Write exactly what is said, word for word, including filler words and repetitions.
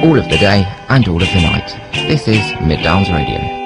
all of the day and all of the night. This is Mid Downs Radio.